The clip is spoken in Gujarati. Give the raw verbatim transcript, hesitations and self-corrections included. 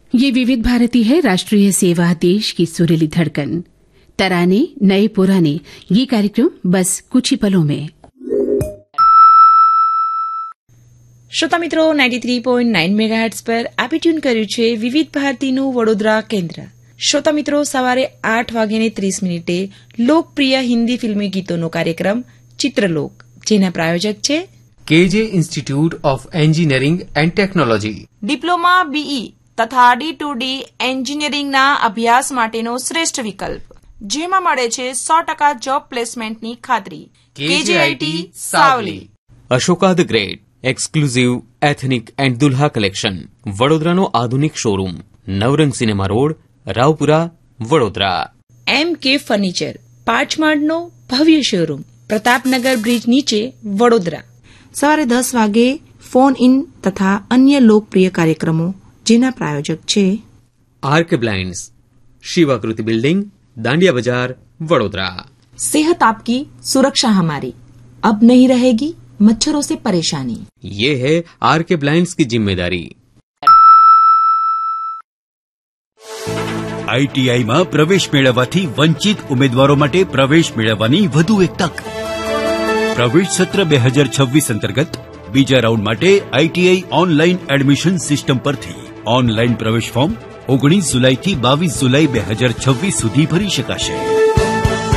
ये विविध भारती है, राष्ट्रीय सेवा, देश की सुरीली धड़कन। तराने नए पुराने, ये कार्यक्रम बस कुछ ही पलों में। શ્રોતા મિત્રો, ninety three point nine megahertz પર આપે ટ્યુન કર્યું છે વિવિધ ભારતીનું વડોદરા કેન્દ્ર। શ્રોતા મિત્રો, સવારે આઠ વાગ્યાને ત્રીસ મિનિટે લોકપ્રિય હિન્દી ફિલ્મી ગીતોનો કાર્યક્રમ ચિત્રલોક, જેના પ્રાયોજક છે કેજે institute of engineering and technology. Diploma, BE તથા ડી ટુ ડી એન્જિનિયરિંગના અભ્યાસ માટેનો શ્રેષ્ઠ વિકલ્પ, જેમાં મળે છે સો ટકા જોબ પ્લેસમેન્ટની ખાતરી। કેજેઆઈટી Savli. Ashoka the great exclusive ethnic and Dulha collection, વડોદરાનો આધુનિક શોરૂમ, નવરંગ સિનેમા રોડ, રાવપુરા, વડોદરા। એમ કે ફર્નિચર, પાંચ માળનો ભવ્ય શોરૂમ, પ્રતાપનગર બ્રિજ નીચે, વડોદરા। સવારે દસ વાગે ફોન ઇન તથા અન્ય લોકપ્રિય કાર્યક્રમો, જેના પ્રાયોજક છે આર્કે બ્લાઇન્ડ્સ, શિવાકૃતિ બિલ્ડિંગ, દાંડિયા બજાર, વડોદરા। सेहत आपकी सुरक्षा हमारी, अब नहीं रहेगी मच्छरों से परेशानी, ये है आरके ब्लाइंड्स की जिम्मेदारी। આઈટીઆઈમાં પ્રવેશ મેળવવાથી વંચિત ઉમેદવારો માટે પ્રવેશ મેળવવાની વધુ એક તક। પ્રવેશ સત્ર બે હજાર છવ્વીસ અંતર્ગત બીજા રાઉન્ડ માટે આઈટીઆઈ ઓનલાઈન એડમિશન સિસ્ટમ પરથી ઓનલાઈન પ્રવેશ ફોર્મ ઓગણીસ જુલાઈથી બાવીસ જુલાઈ બે હજાર છવ્વીસ સુધી ભરી શકાશે।